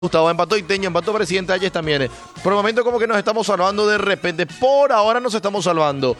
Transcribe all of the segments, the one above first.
Gustavo empató Iteño, empató Presidente Ayes también. Por el momento como que nos estamos salvando de repente. Por ahora nos estamos salvando.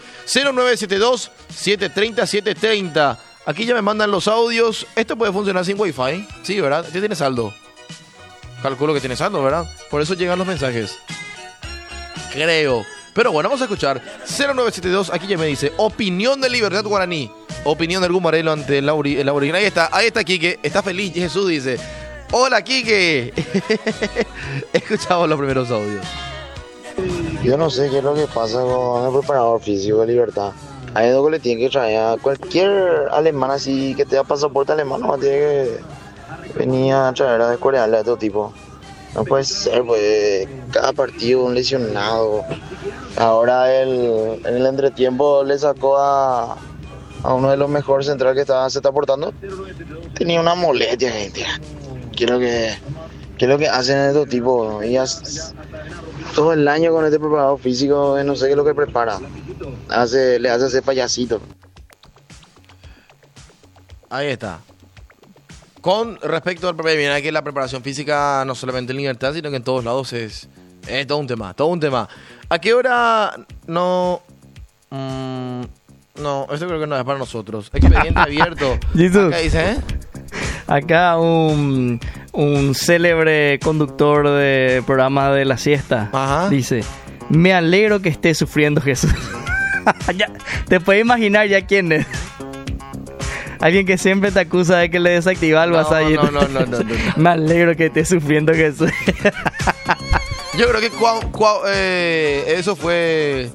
0972-730-730. Aquí ya me mandan los audios. Esto puede funcionar sin wifi. Sí, ¿verdad? Este tiene saldo. Calculo que tiene saldo, ¿verdad? Por eso llegan los mensajes. Creo. Pero bueno, vamos a escuchar. 0972, aquí ya me dice. Opinión de Libertad Guaraní. Opinión del Gumarelo ante el Laurigen. Ahí está Quique. Está feliz. Jesús dice. Hola, Quique. Escuchamos los primeros audios. Yo no sé qué es lo que pasa con el preparador físico de Libertad. Hay algo que le tiene que traer a cualquier alemán así que tenga pasaporte alemán, no tiene que venir a traer a descorearle a este tipo. No puede ser, pues, cada partido un lesionado. Ahora en el entretiempo le sacó a uno de los mejores centrales que se está portando. Tenía una molestia, gente. ¿Qué es lo que hacen estos tipos? Y todo el año con este preparador físico, no sé qué es lo que prepara. Le hace ese payasito. Ahí está. Con respecto al mira que la preparación física no solamente en Libertad, sino que en todos lados es todo un tema, todo un tema. ¿A qué hora no? No, esto creo que no es para nosotros. Expediente abierto. Acá dice, Acá un célebre conductor de programa de la siesta. Ajá. Dice: me alegro que esté sufriendo Jesús. Ya, te puedes imaginar ya quién es. Alguien que siempre te acusa de que le desactiva el WhatsApp. No. Me alegro que esté sufriendo Jesús. Yo creo que eso fue...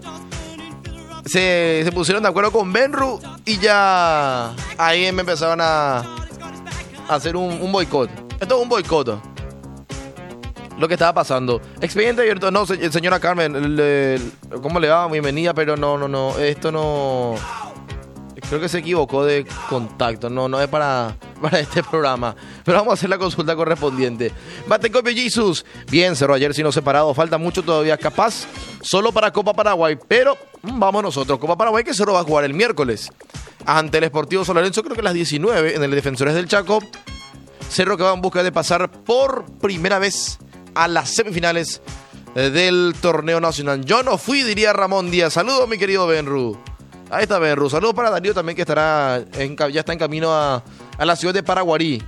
Se pusieron de acuerdo con Benru y ya ahí me empezaron a hacer un boicot. Esto es un boicot. Lo que estaba pasando. Expediente abierto. No, señora Carmen, ¿cómo le va? Bienvenida, pero no. Esto no... Creo que se equivocó de contacto. No es para este programa. Pero vamos a hacer la consulta correspondiente. Batecopio Jesus. Bien, cerró ayer sino separado. Falta mucho todavía. Capaz solo para Copa Paraguay. Pero vamos nosotros. Copa Paraguay que Cerro va a jugar el miércoles. Ante el Sportivo San Lorenzo, creo que a las 19 en el Defensores del Chaco. Cerro que va en busca de pasar por primera vez a las semifinales del torneo nacional. Yo no fui, diría Ramón Díaz. Saludos, mi querido Benru. Ahí está Benru. Saludos para Darío también, que ya está en camino a la ciudad de Paraguarí.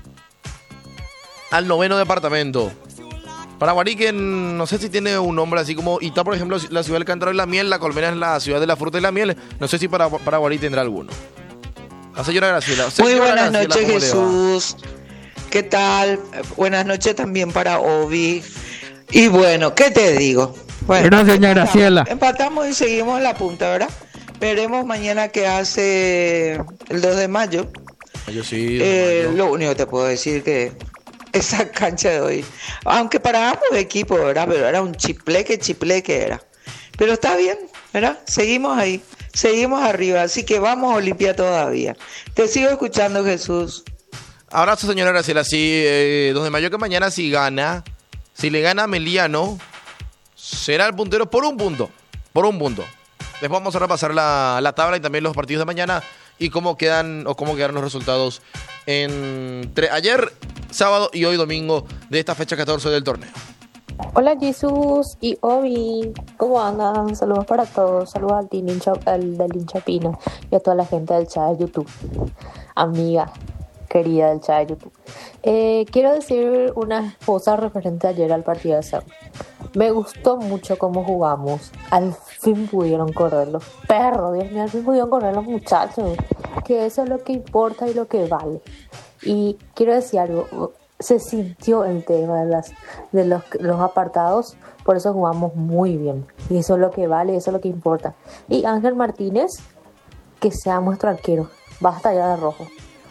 Al 9º departamento. Paraguarí, que no sé si tiene un nombre así como... Y está, por ejemplo, la ciudad del Cántaro y la Miel. La Colmena es la ciudad de la fruta y la miel. No sé si Paraguarí tendrá alguno. La señora Graciela. Muy buenas noches, Jesús. ¿Qué tal? Buenas noches también para Obi. Y bueno, ¿qué te digo? Bueno, Gracias, señora Graciela. Empatamos y seguimos en la punta, ¿verdad? Veremos mañana qué hace el 2 de mayo. Yo sí. Lo único que te puedo decir que esa cancha de hoy, aunque para ambos equipos, ¿verdad? Pero era un chipleque era. Pero está bien, ¿verdad? Seguimos ahí, seguimos arriba, así que vamos a Olimpia todavía. Te sigo escuchando, Jesús. Abrazo, señora Graciela. Sí, 2 de mayo que mañana si le gana a Meliano, será el puntero por un punto. Después vamos a repasar la tabla y también los partidos de mañana y cómo quedaron los resultados entre ayer, sábado y hoy domingo de esta fecha 14 del torneo. Hola Jesús y Obi, ¿cómo andan? Saludos para todos, saludos al del hincha Pino y a toda la gente del chat de YouTube, amiga querida del chat de YouTube. Quiero decir una cosa referente ayer al partido de Cerro. Me gustó mucho cómo jugamos. Al fin pudieron correr los perros, Dios mío, al fin pudieron correr los muchachos. Que eso es lo que importa y lo que vale. Y quiero decir algo, se sintió el tema de los apartados, por eso jugamos muy bien. Y eso es lo que vale, eso es lo que importa. Y Ángel Martínez, que sea nuestro arquero. Basta ya de Rojo.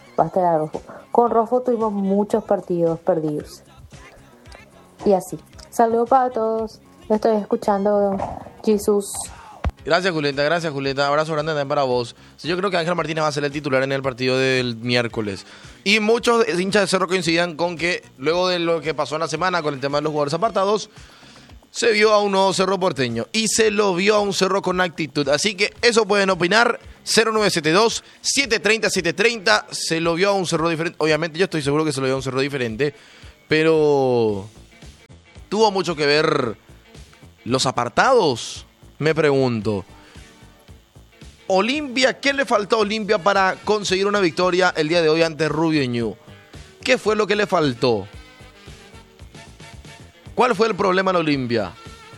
Con Rojo tuvimos muchos partidos perdidos. Y así. Saludos para todos. Estoy escuchando Jesús. Gracias, Julieta. Abrazo grande también para vos. Sí, yo creo que Ángel Martínez va a ser el titular en el partido del miércoles. Y muchos hinchas de Cerro coincidían con que luego de lo que pasó en la semana con el tema de los jugadores apartados, se vio a un nuevo Cerro porteño. Y se lo vio a un Cerro con actitud. Así que eso pueden opinar. 0972-730-730. Se lo vio a un Cerro diferente. Obviamente yo estoy seguro que se lo vio a un Cerro diferente. Pero tuvo mucho que ver los apartados, me pregunto. Olimpia, ¿qué le faltó a Olimpia para conseguir una victoria el día de hoy ante Rubio Ñu? ¿Qué fue lo que le faltó? ¿Cuál fue el problema en Olimpia?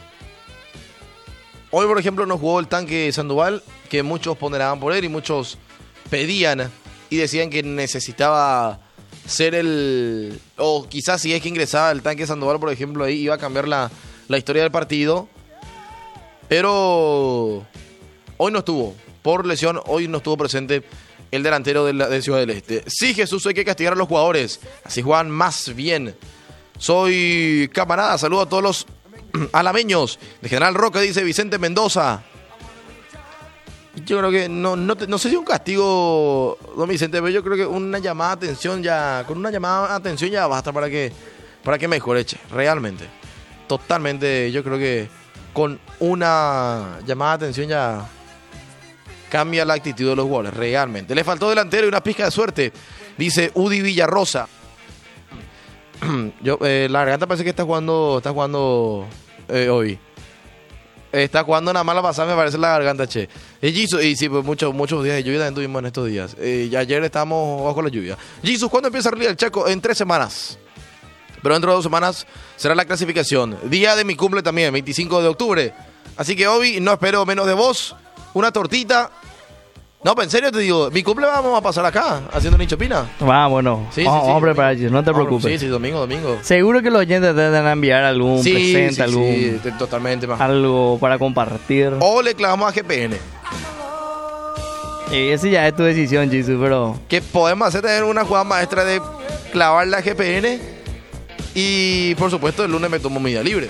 Hoy, por ejemplo, no jugó el tanque Sandoval, que muchos ponderaban por él y muchos pedían y decían que necesitaba ser el... O quizás si es que ingresaba el tanque Sandoval, por ejemplo, ahí iba a cambiar la historia del partido. Pero hoy no estuvo. Por lesión, hoy no estuvo presente el delantero de Ciudad del Este. Sí, Jesús, hay que castigar a los jugadores. Así juegan más bien. Soy camarada, saludo a todos los alameños. De General Roque, dice Vicente Mendoza. Yo creo que no sé si un castigo, don Vicente, pero yo creo que una llamada de atención ya, con una llamada de atención ya basta para que mejore, che, realmente. Totalmente, yo creo que con una llamada de atención ya cambia la actitud de los jugadores, realmente. Le faltó delantero y una pizca de suerte, dice Udi Villarrosa. La Garganta parece que está jugando hoy. Está jugando nada más la pasada, me parece la Garganta, che. Jesus, y sí, pues muchos días de lluvia también tuvimos en estos días. Ayer estábamos bajo la lluvia. Jesus, ¿cuándo empieza el Chaco? En 3 semanas. Pero dentro de 2 semanas será la clasificación. Día de mi cumple también, 25 de octubre. Así que hoy no espero menos de vos. Una tortita. No, pero en serio te digo, mi cumple vamos a pasar acá, haciendo una hinchopina. Bueno, sí, vamos a preparar, no te preocupes. Sí, domingo. Seguro que los oyentes te van a enviar algún presente, Sí, totalmente más. Algo para compartir. O le clavamos a GPN. Esa ya es tu decisión, Jesus, pero... Que podemos hacer tener una jugada maestra de clavar la GPN. Y por supuesto el lunes me tomo mi día libre.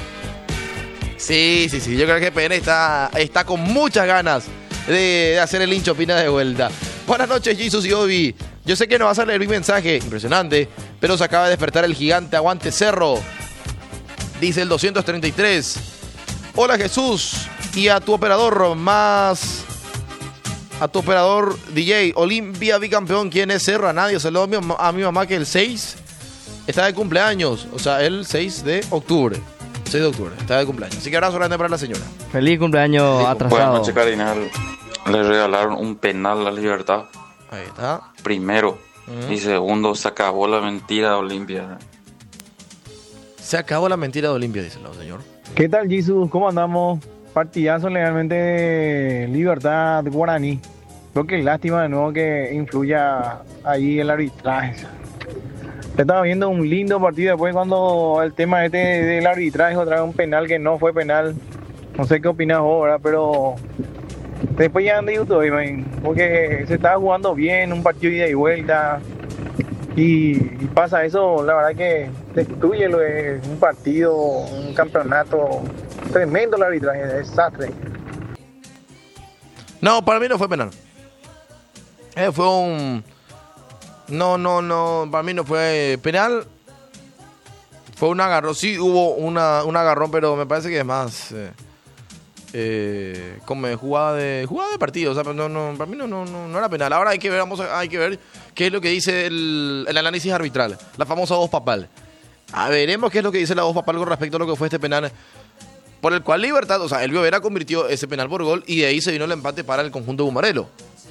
Sí, yo creo que GPN está con muchas ganas de hacer el hinchopina de vuelta. Buenas noches, Jesus y Obi. Yo sé que no vas a leer mi mensaje, impresionante, pero se acaba de despertar el gigante Aguante Cerro, dice el 233. Hola, Jesús, y a tu operador a tu operador DJ, Olimpia bicampeón. ¿Quién es Cerro? A nadie. Saludo a mi mamá que el 6 está de cumpleaños, o sea, el 6 de octubre. 6 de octubre, está de cumpleaños. Así que abrazo grande para la señora. Feliz cumpleaños atrasado. Buenas noches, Cardinal. Le regalaron un penal a Libertad. Ahí está. Primero. Y segundo, se acabó la mentira de Olimpia. Se acabó la mentira de Olimpia, dice el señor. ¿Qué tal, Jesus? ¿Cómo andamos? Partidazo legalmente de Libertad Guaraní. Creo que lástima de nuevo que influya ahí el arbitraje. Estaba viendo un lindo partido después cuando el tema del arbitraje, otra vez un penal que no fue penal. No sé qué opinas vos, ¿verdad? Pero después ya anda YouTube, porque se estaba jugando bien, un partido de ida y vuelta. Y pasa eso, la verdad que destruye un partido, un campeonato. Tremendo el arbitraje, desastre. No, para mí no fue penal. Fue un... No, para mí no fue penal. Fue un agarrón, sí hubo un agarrón, pero me parece que es más como jugada de partido. O sea, no, para mí no era penal. Ahora hay que ver qué es lo que dice el análisis arbitral, la famosa voz papal. Veremos qué es lo que dice la voz papal con respecto a lo que fue este penal, por el cual Libertad, o sea, Elvio Vera convirtió ese penal por gol y de ahí se vino el empate para el conjunto Bumarelo.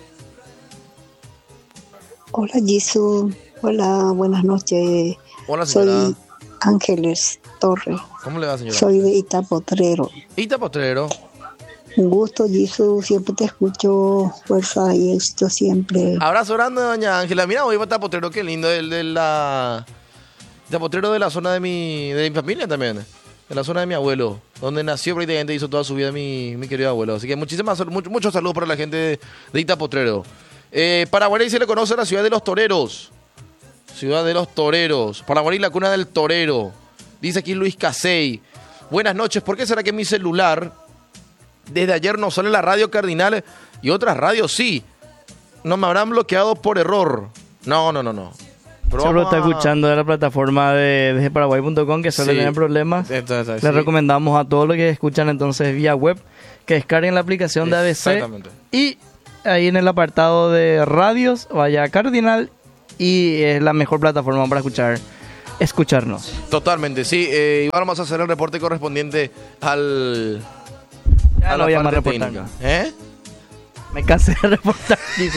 Hola, Jesus. Hola, buenas noches. Hola, señora. Soy Ángeles Torres. ¿Cómo le va, señora? Soy de Itapotrero. Itapotrero. Un gusto, Jesus. Siempre te escucho. Fuerza y éxito siempre. Abrazo grande, doña Ángela. Mira, hoy va Itapotrero, qué lindo. El de la... Itapotrero de la zona de mi familia también. De la zona de mi abuelo. Donde nació prácticamente, hizo toda su vida mi querido abuelo. Así que muchos saludos para la gente de Itapotrero. Paraguay se le conoce a la ciudad de los toreros. Ciudad de los toreros. Paraguay, la cuna del torero. Dice aquí Luis Casey. Buenas noches. ¿Por qué será que mi celular desde ayer no sale la radio Cardinal y otras radios sí? ¿No me habrán bloqueado por error? No. Solo está escuchando de la plataforma de Paraguay.com que suele tener problemas. Les recomendamos a todos los que escuchan entonces vía web que descarguen la aplicación de ABC. Exactamente. Y ahí en el apartado de radios, vaya a Cardinal y es la mejor plataforma para escuchar escucharnos. Totalmente, sí. Igual vamos a hacer el reporte correspondiente al... Ya lo voy a llamar reportando. Me cansé de reportar.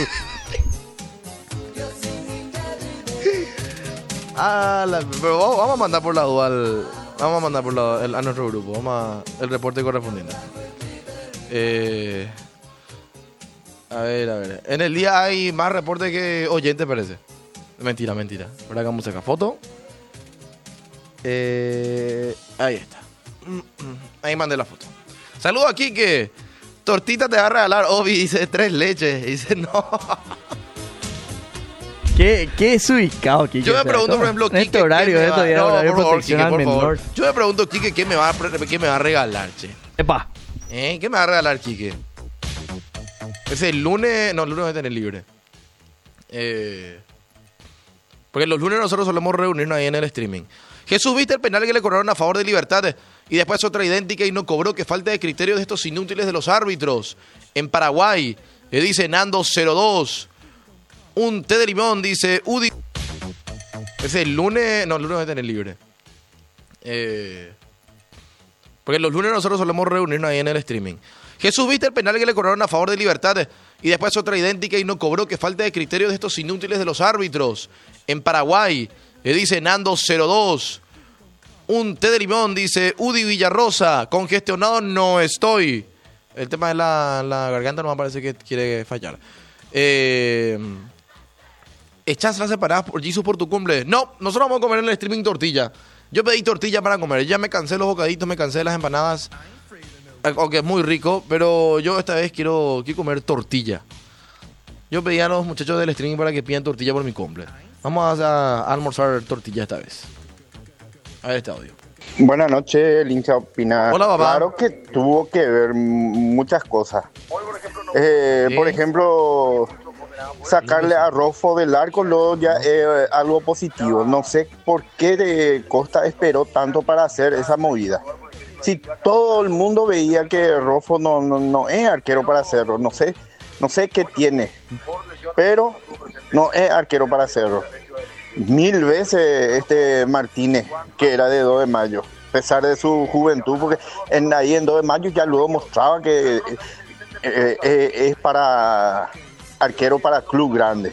Pero vamos a mandar por la duda a nuestro grupo. El reporte correspondiente. A ver. En el día hay más reportes que oyentes, parece. Mentira. Ahora hagamos acá foto. Ahí está. Ahí mandé la foto. Saludo a Quique. Tortita te va a regalar. Obi dice 3 leches. Dice no. ¿Qué es ubicado, Quique? Yo me pregunto, por ejemplo, Quique. Este horario, horario protección al menor. Yo me pregunto, Quique, ¿qué me va a regalar, che? Epa. ¿Qué me va a regalar, Quique? Ese lunes. No, el lunes voy a tener libre. Porque los lunes nosotros solemos reunirnos ahí en el streaming. Jesús, ¿viste el penal que le cobraron a favor de Libertad? Y después otra idéntica y no cobró. Que falta de criterio de estos inútiles de los árbitros. En Paraguay, dice Nando 02. Un té de limón, dice Udi. Ese el lunes. No, el lunes voy a tener libre. Porque los lunes nosotros solemos reunirnos ahí en el streaming. Jesús, ¿viste el penal que le cobraron a favor de Libertad? Y después otra idéntica y no cobró. Que falta de criterio de estos inútiles de los árbitros. En Paraguay, dice Nando 02. Un té de limón, dice Udi Villarrosa. Congestionado no estoy. El tema de la garganta no me parece que quiere fallar. ¿Echas las separadas por Jesus por tu cumple? No, nosotros vamos a comer en el streaming tortilla. Yo pedí tortilla para comer. Ya me cansé los bocaditos, me cansé de las empanadas. Aunque es muy rico, pero yo esta vez quiero comer tortilla. Yo pedí a los muchachos del streaming para que pidan tortilla por mi cumple. Vamos a almorzar tortilla esta vez. A ver este audio. Buenas noches, el hincha opina. Hola, papá. Claro que tuvo que ver muchas cosas. Por ejemplo, sacarle a Rofo del arco luego ya es algo positivo. No sé por qué de Costa esperó tanto para hacer esa movida. Si todo el mundo veía que Rofo no es arquero para hacerlo, no sé qué tiene, pero no es arquero para hacerlo. 1000 veces Martínez, que era de 2 de mayo, a pesar de su juventud, porque ahí en 2 de mayo ya luego mostraba que es para arquero para club grande.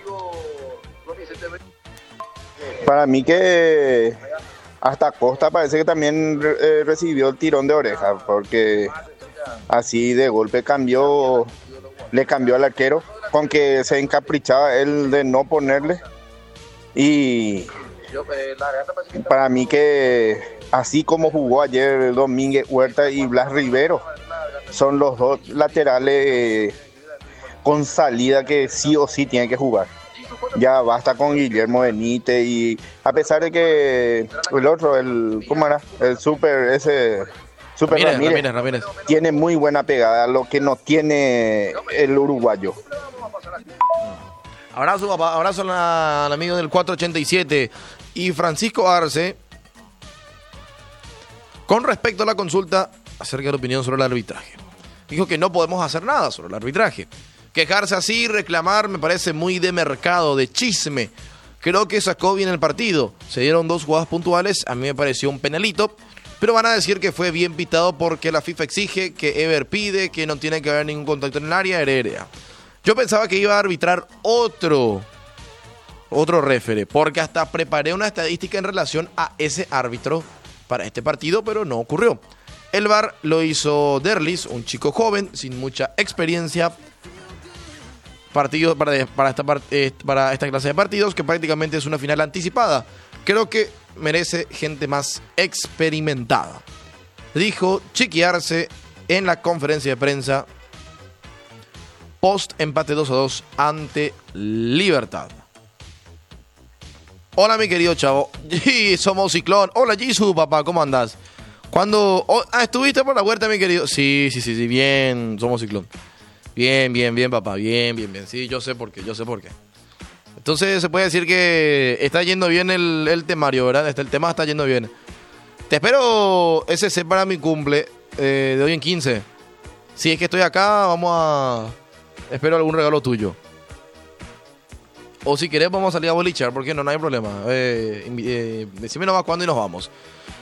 Para mí que hasta Costa parece que también recibió el tirón de oreja, porque así de golpe le cambió al arquero, con que se encaprichaba él de no ponerle. Y para mí que así como jugó ayer Domínguez Huerta y Blas Rivero, son los 2 laterales con salida que sí o sí tienen que jugar. Ya basta con Guillermo Benítez, y a pesar de que el otro, ¿cómo era? El Super Ramírez tiene muy buena pegada, lo que no tiene el uruguayo. Abrazo, papá. Abrazo al amigo del 487. Y Francisco Arce, con respecto a la consulta acerca de la opinión sobre el arbitraje, dijo que no podemos hacer nada sobre el arbitraje. Quejarse así, reclamar, me parece muy de mercado, de chisme. Creo que sacó bien el partido. Se dieron 2 jugadas puntuales, a mí me pareció un penalito, pero van a decir que fue bien pitado porque la FIFA exige, que Ever pide, que no tiene que haber ningún contacto en el área, Heredia. Yo pensaba que iba a arbitrar otro réfere, porque hasta preparé una estadística en relación a ese árbitro para este partido, pero no ocurrió. El VAR lo hizo Derlis, un chico joven, sin mucha experiencia, para esta clase de partidos, que prácticamente es una final anticipada. Creo que merece gente más experimentada, dijo Chiqui Arce en la conferencia de prensa post empate 2-2 ante Libertad. Hola, mi querido chavo. Somos Ciclón. Hola, Jisoo, papá, ¿cómo andás? ¿Estuviste por la huerta, mi querido? Sí, bien, somos Ciclón. Bien, papá, bien. Sí, yo sé por qué. Entonces se puede decir que está yendo bien el temario, ¿verdad? El tema está yendo bien. Te espero SC para mi cumple de hoy en 15. Si es que estoy acá, espero algún regalo tuyo. O si querés vamos a salir a bolichar, porque no hay problema. Decime nomás cuándo y nos vamos.